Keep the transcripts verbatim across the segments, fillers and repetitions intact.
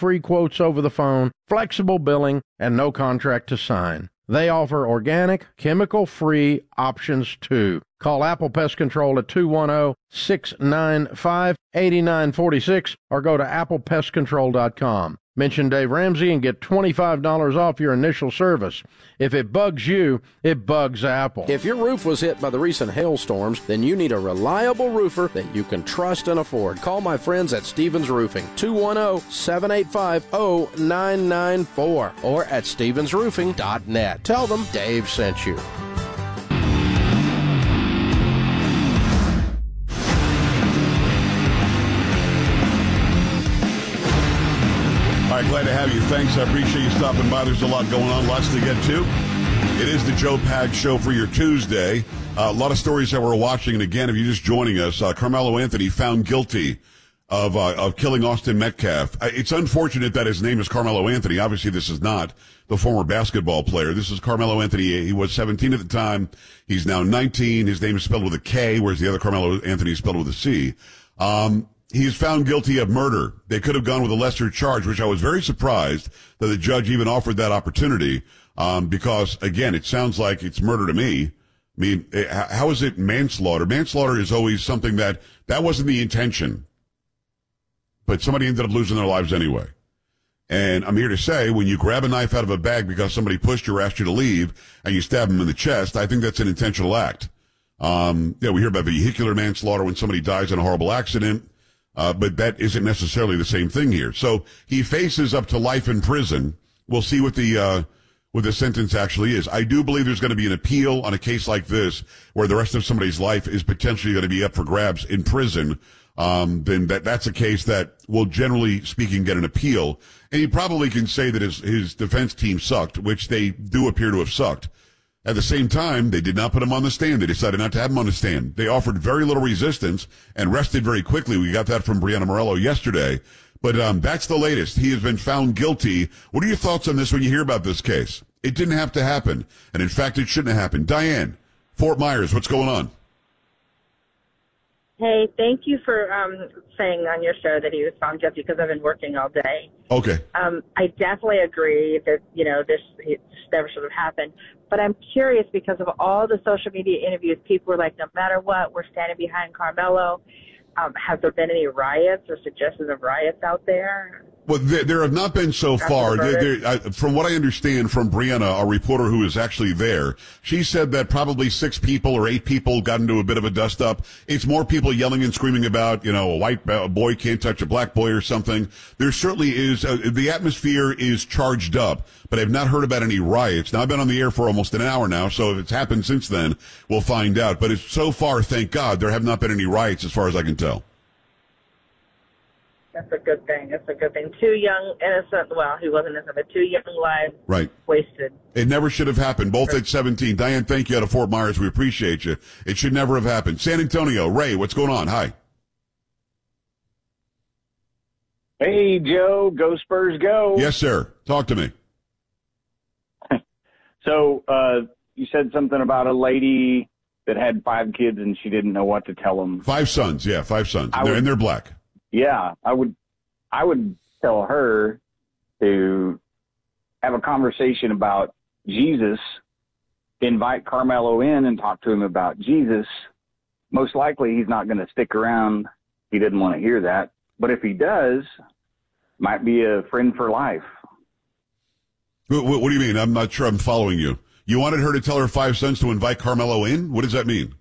free quotes over the phone, flexible billing, and no contract to sign. They offer organic, chemical-free options, too. Call Apple Pest Control at two one zero, six nine five, eight nine four six or go to apple pest control dot com. Mention Dave Ramsey and get twenty-five dollars off your initial service. If it bugs you, it bugs Apple. If your roof was hit by the recent hailstorms, then you need a reliable roofer that you can trust and afford. Call my friends at Stevens Roofing, two one zero, seven eight five, zero nine nine four or at stevens roofing dot net. Tell them Dave sent you. All right, glad to have you. Thanks. I appreciate you stopping by. There's a lot going on, lots to get to. It is the Joe Pags Show for your Tuesday. Uh, a lot of stories that we're watching. And again, if you're just joining us, uh, Carmelo Anthony found guilty of uh, of killing Austin Metcalf. Uh, it's unfortunate that his name is Carmelo Anthony. Obviously, this is not the former basketball player. This is Carmelo Anthony. He was seventeen at the time. He's now nineteen. His name is spelled with a K, whereas the other Carmelo Anthony is spelled with a C. Um, He's found guilty of murder. They could have gone with a lesser charge, which I was very surprised that the judge even offered that opportunity. Um, because again, it sounds like it's murder to me. I mean, how is it manslaughter? Manslaughter is always something that, that wasn't the intention, but somebody ended up losing their lives anyway. And I'm here to say, when you grab a knife out of a bag because somebody pushed you or asked you to leave and you stab them in the chest, I think that's an intentional act. Um, yeah, we hear about vehicular manslaughter when somebody dies in a horrible accident. Uh, but that isn't necessarily the same thing here. So he faces up to life in prison. We'll see what the, uh, what the sentence actually is. I do believe there's going to be an appeal on a case like this where the rest of somebody's life is potentially going to be up for grabs in prison. Um, then that, that's a case that will generally speaking get an appeal. And he probably can say that his, his defense team sucked, which they do appear to have sucked. At the same time, they did not put him on the stand. They decided not to have him on the stand. They offered very little resistance and rested very quickly. We got that from Brianna Morello yesterday. But um that's the latest. He has been found guilty. What are your thoughts on this when you hear about this case? It didn't have to happen. And in fact, it shouldn't have happened. Diane, Fort Myers, what's going on? Hey, thank you for um, saying on your show that he was found guilty because I've been working all day. Okay. Um, I definitely agree that, you know, this it never should have happened. But I'm curious because of all the social media interviews, people were like, no matter what, we're standing behind Carmelo. Um, has there been any riots or suggestions of riots out there? Well, there, there have not been so far. There, there, I, from what I understand from Brianna, a reporter who is actually there, she said that probably six people or eight people got into a bit of a dust-up. It's more people yelling and screaming about, you know, a white boy can't touch a black boy or something. There certainly is. Uh, the atmosphere is charged up, but I've not heard about any riots. Now, I've been on the air for almost an hour now, so if it's happened since then, we'll find out. But it's, so far, thank God, there have not been any riots as far as I can tell. That's a good thing. That's a good thing. Two young, innocent, well, he wasn't innocent, but two young lives right. wasted. It never should have happened, both at seventeen. Diane, thank you out of Fort Myers. We appreciate you. It should never have happened. San Antonio, Ray, what's going on? Hi. Hey, Joe. Go Spurs, go. Yes, sir. Talk to me. So uh, you said something about a lady that had five kids and she didn't know what to tell them. Five sons, yeah, five sons. I And they're, would- and they're black. Yeah, I would, I would tell her to have a conversation about Jesus, invite Carmelo in and talk to him about Jesus. Most likely he's not going to stick around. He didn't want to hear that. But if he does, might be a friend for life. What, what, what do you mean? I'm not sure I'm following you. You wanted her to tell her five sons to invite Carmelo in? What does that mean?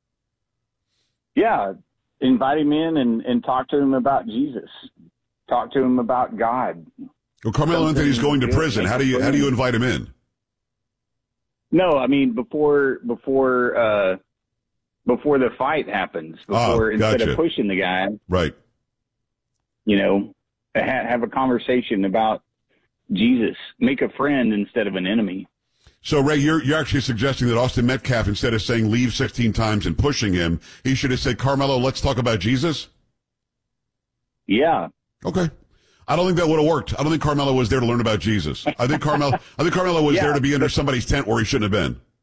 Yeah. Invite him in and, and talk to him about Jesus. Talk to him about God. Well, Carmelo Something Anthony's going to good, prison. How do you how do you invite him in? No, I mean before before uh, before the fight happens. Before Oh, instead gotcha. of pushing the guy, Right. you know, ha- have a conversation about Jesus. Make a friend instead of an enemy. So, Ray, you're you're actually suggesting that Austin Metcalf, instead of saying leave sixteen times and pushing him, he should have said, Carmelo, let's talk about Jesus? Yeah. Okay. I don't think that would have worked. I don't think Carmelo was there to learn about Jesus. I think Carmelo I think Carmelo was Yeah, there to be under but- somebody's tent where he shouldn't have been.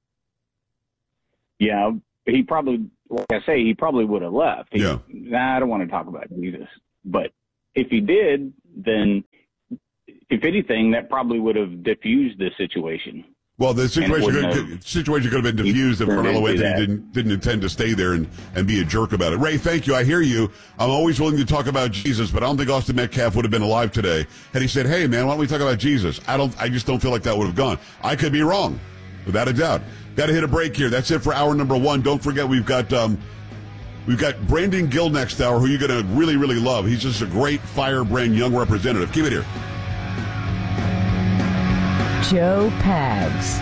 Yeah, he probably, like I say, he probably would have left. He, Yeah. Nah, I don't want to talk about Jesus. But if he did, then if anything, that probably would have diffused the situation. Well, the situation could, have, could, situation could have been diffused if Carmelo Anthony didn't didn't intend to stay there and, and be a jerk about it. Ray, thank you. I hear you. I'm always willing to talk about Jesus, but I don't think Austin Metcalf would have been alive today had he said, "Hey, man, why don't we talk about Jesus?" I don't. I just don't feel like that would have gone. I could be wrong, without a doubt. Got to hit a break here. That's it for hour number one. Don't forget we've got um, we've got Brandon Gill next hour, who you're going to really really love. He's just a great firebrand young representative. Keep it here. Joe Pags.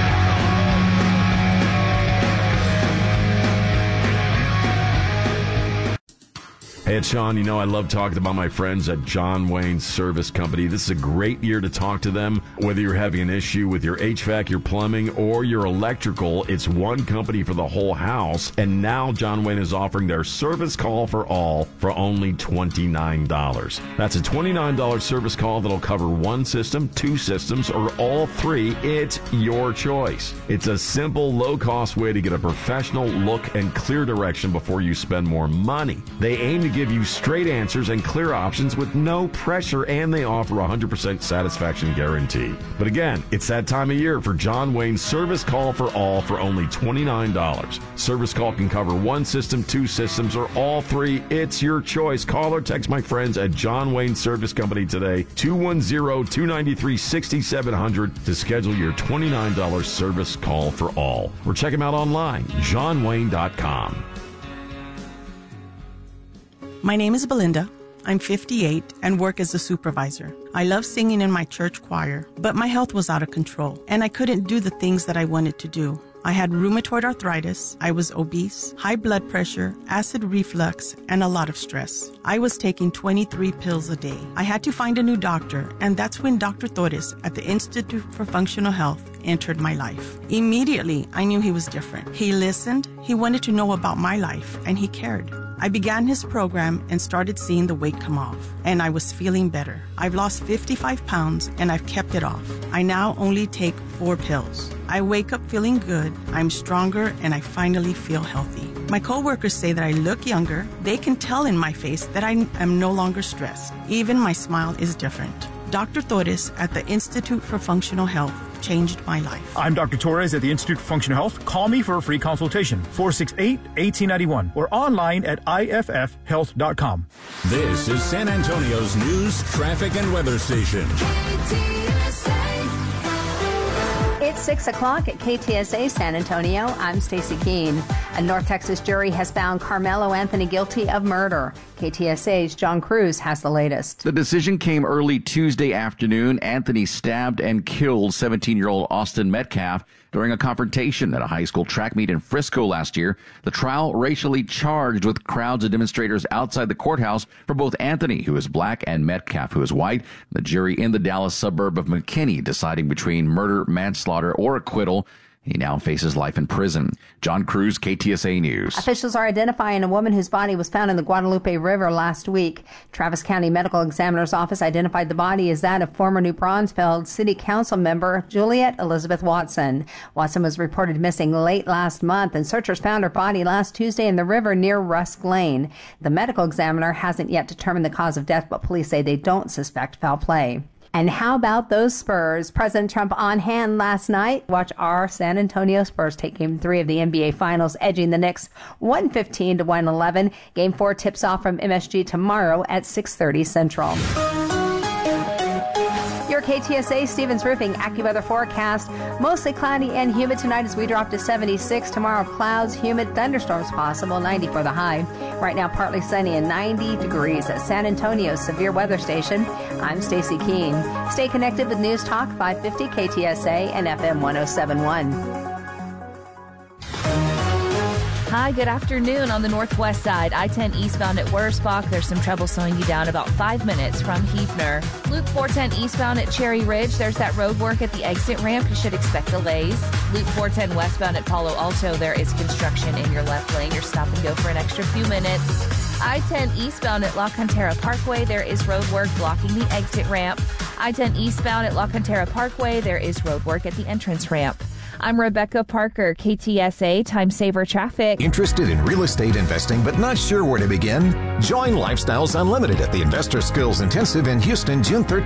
Hey, it's Sean. You know I love talking about my friends at John Wayne Service Company. This is a great year to talk to them. Whether you're having an issue with your H V A C, your plumbing, or your electrical, it's one company for the whole house. And now John Wayne is offering their service call for all for only twenty-nine dollars. That's a twenty-nine dollars service call that'll cover one system, two systems, or all three. It's your choice. It's a simple, low-cost way to get a professional look and clear direction before you spend more money. They aim to give you straight answers and clear options with no pressure, and they offer a one hundred percent satisfaction guarantee. But again, it's that time of year for John Wayne Service Call for All for only twenty-nine dollars. Service call can cover one system, two systems, or all three. It's your choice. Call or text my friends at John Wayne Service Company today, two one zero, two nine three, six seven zero zero to schedule your twenty-nine dollars service call for all. Or check them out online, john wayne dot com. My name is Belinda. I'm fifty-eight and work as a supervisor. I love singing in my church choir, but my health was out of control, and I couldn't do the things that I wanted to do. I had rheumatoid arthritis, I was obese, high blood pressure, acid reflux, and a lot of stress. I was taking twenty-three pills a day. I had to find a new doctor, and that's when Doctor Torres at the Institute for Functional Health entered my life. Immediately, I knew he was different. He listened, he wanted to know about my life, and he cared. I began his program and started seeing the weight come off, and I was feeling better. I've lost fifty-five pounds, and I've kept it off. I now only take four pills. I wake up feeling good, I'm stronger, and I finally feel healthy. My coworkers say that I look younger. They can tell in my face that I am no longer stressed. Even my smile is different. Doctor Torres at the Institute for Functional Health changed my life. I'm Doctor Torres at the Institute for Functional Health. Call me for a free consultation, four six eight, one eight nine one, or online at I F F health dot com. This is San Antonio's news, traffic, and weather station. It's six o'clock at K T S A San Antonio. I'm Stacy Keene. A North Texas jury has found Carmelo Anthony guilty of murder. K T S A's John Cruz has the latest. The decision came early Tuesday afternoon. Anthony stabbed and killed seventeen-year-old Austin Metcalf during a confrontation at a high school track meet in Frisco last year. The trial racially charged with crowds of demonstrators outside the courthouse for both Anthony, who is black, and Metcalf, who is white. The jury in the Dallas suburb of McKinney deciding between murder, manslaughter, or acquittal. He now faces life in prison. John Cruz, K T S A News. Officials are identifying a woman whose body was found in the Guadalupe River last week. Travis County Medical Examiner's Office identified the body as that of former New Braunfels City Council member Juliet Elizabeth Watson. Watson was reported missing late last month, and searchers found her body last Tuesday in the river near Rusk Lane. The medical examiner hasn't yet determined the cause of death, but police say they don't suspect foul play. And how about those Spurs? President Trump on hand last night. Watch our San Antonio Spurs take Game three of the N B A Finals, edging the Knicks one fifteen to one eleven. Game four tips off from M S G tomorrow at six thirty Central. Your K T S A Stevens Roofing AccuWeather forecast. Mostly cloudy and humid tonight as we drop to seventy-six. Tomorrow, clouds, humid, thunderstorms possible, ninety for the high. Right now, partly sunny and ninety degrees at San Antonio's severe weather station. I'm Stacy Keene. Stay connected with News Talk five fifty K T S A and F M one oh seven point one. Hi, good afternoon. On the northwest side, I ten eastbound at Wurzbach, there's some trouble slowing you down about five minutes from Hefner. Loop four ten eastbound at Cherry Ridge, there's that road work at the exit ramp. You should expect delays. Loop four ten westbound at Palo Alto, there is construction in your left lane. You're stop and go for an extra few minutes. I ten eastbound at La Cantera Parkway, there is road work blocking the exit ramp. I ten eastbound at La Cantera Parkway, there is road work at the entrance ramp. I'm Rebecca Parker, K T S A Time Saver Traffic. Interested in real estate investing but not sure where to begin? Join Lifestyles Unlimited at the Investor Skills Intensive in Houston, June thirteenth.